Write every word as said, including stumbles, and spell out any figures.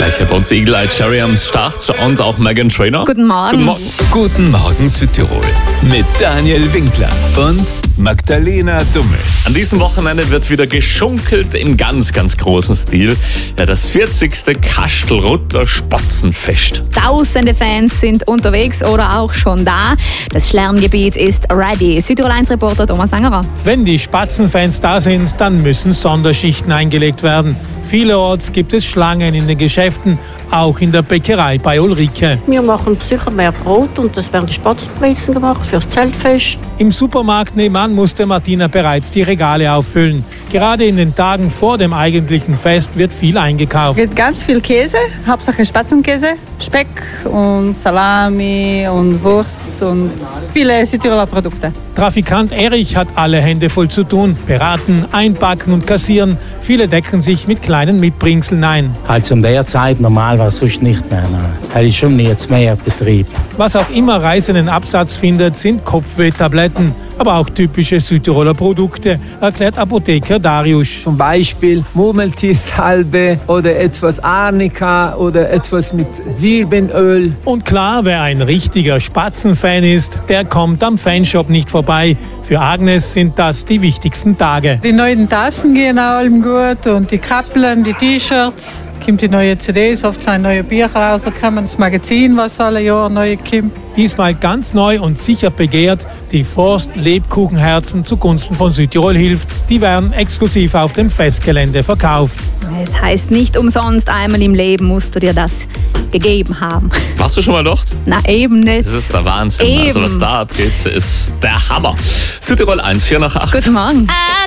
Gleich bei uns Eagle Eye Cherry am Start und auch Meghan Trainor. Guten Morgen. Guten Morgen. Guten Morgen Südtirol mit Daniel Winkler und Magdalena Dummel. An diesem Wochenende wird wieder geschunkelt im ganz, ganz großen Stil. Ja, das vierzigste Kastelruther Spatzenfest. Tausende Fans sind unterwegs oder auch schon da. Das Schlerngebiet ist ready. Südtirol eins Reporter Thomas Angerer. Wenn die Spatzenfans da sind, dann müssen Sonderschichten eingelegt werden. Vielerorts gibt es Schlangen in den Geschäften, auch in der Bäckerei bei Ulrike. Wir machen sicher mehr Brot und das werden die Spatzenbrezen gemacht fürs Zeltfest. Im Supermarkt nebenan musste Martina bereits die Regale auffüllen. Gerade in den Tagen vor dem eigentlichen Fest wird viel eingekauft. Es gibt ganz viel Käse, Hauptsache Spatzenkäse, Speck und Salami und Wurst und viele Südtiroler Produkte. Trafikant Erich hat alle Hände voll zu tun. Beraten, einpacken und kassieren. Viele decken sich mit kleinen Mitbringseln ein. Also um der Zeit normal war es sonst nicht mehr. Das ist schon jetzt mehr Betrieb. Was auch immer reisenden Absatz findet, sind Kopfwehtabletten. Aber auch typische Südtiroler Produkte, erklärt Apotheker Darius. Zum Beispiel Murmeltiersalbe oder etwas Arnika oder etwas mit Silbenöl. Und klar, wer ein richtiger Spatzenfan ist, der kommt am Fanshop nicht vorbei. Für Agnes sind das die wichtigsten Tage. Die neuen Tassen gehen allem gut und die Kappeln, die T-Shirts. Kommt die neue C Ds, oft sind neue Bücher raus, kann man das Magazin, was alle Jahre neu kommt. Diesmal ganz neu und sicher begehrt, die Forst Lebkuchenherzen zugunsten von Südtirol hilft. Die werden exklusiv auf dem Festgelände verkauft. Es heißt nicht umsonst, einmal im Leben musst du dir das gegeben haben. Warst du schon mal dort? Na eben nicht. Das ist der Wahnsinn. Eben. Also was da abgeht, ist der Hammer. Südtirol eins, vier nach acht. Guten Morgen.